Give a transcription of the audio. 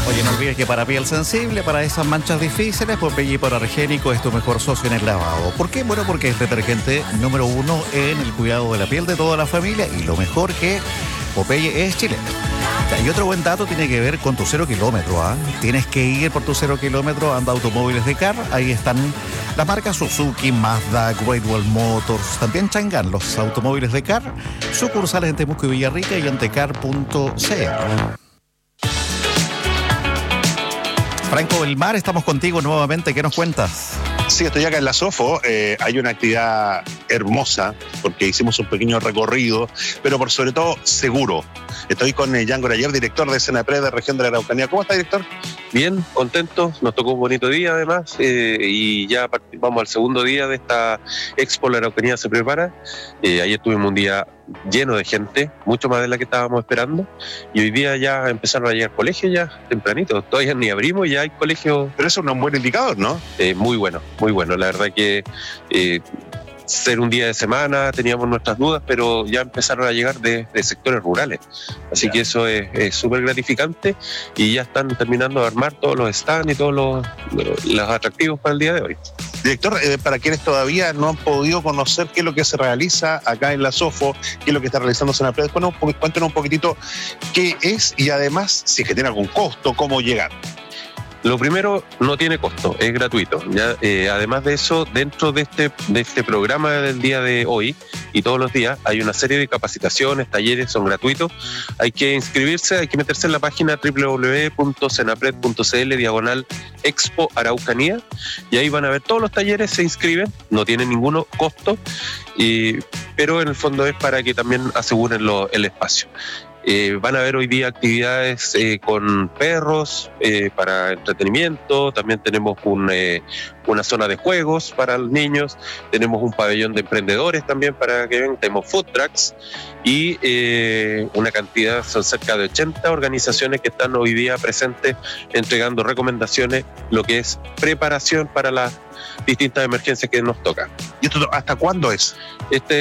Oye, no olvides que para piel sensible, para esas manchas difíciles, Popeye Hipoalergénico es tu mejor socio en el lavado. ¿Por qué? Bueno, porque es detergente número 1 en el cuidado de la piel de toda la familia y lo mejor que Popeye es chileno. Y otro buen dato tiene que ver con tu 0 kilómetro. Tienes que ir por tu 0 kilómetro, anda Automóviles de Car. Ahí están las marcas Suzuki, Mazda, Great Wall Motors, también Chang'an, los automóviles de Car, sucursales en Temuco y Villarrica y en tecar.cl. Franco del Mar, estamos contigo nuevamente. ¿Qué nos cuentas? Sí, estoy acá en la Sofo. Hay una actividad hermosa porque hicimos un pequeño recorrido, pero por sobre todo seguro. Estoy con Django Arayer, director de Senapred de Región de la Araucanía. ¿Cómo está, director? Bien, contentos. Nos tocó un bonito día además y ya vamos al segundo día de esta Expo La Araucanía se prepara. Ayer tuvimos un día lleno de gente, mucho más de la que estábamos esperando, y hoy día ya empezaron a llegar colegios ya tempranito, todavía ni abrimos y ya hay colegios. Pero eso no es un buen indicador, ¿no? Muy bueno, la verdad que ser un día de semana teníamos nuestras dudas, pero ya empezaron a llegar de sectores rurales, así que eso es súper gratificante y ya están terminando de armar todos los stands y todos los atractivos para el día de hoy. Director, para quienes todavía no han podido conocer qué es lo que se realiza acá en la Sofo, qué es lo que está realizando Senapred, bueno, cuéntenos un poquitito qué es y además, si es que tiene algún costo, cómo llegar. Lo primero, no tiene costo, es gratuito. ¿Ya? Además de eso, dentro de este programa del día de hoy y todos los días, hay una serie de capacitaciones, talleres, son gratuitos. Hay que inscribirse, hay que meterse en la página www.senapred.cl/Expo Araucanía y ahí van a ver todos los talleres, se inscriben, no tienen ninguno costo, pero en el fondo es para que también aseguren el espacio. Van a haber hoy día actividades con perros para entretenimiento, también tenemos una zona de juegos para los niños, tenemos un pabellón de emprendedores también para que vean, tenemos food trucks y una cantidad, son cerca de 80 organizaciones que están hoy día presentes entregando recomendaciones, lo que es preparación para las distintas emergencias que nos tocan. ¿Y esto hasta cuándo es?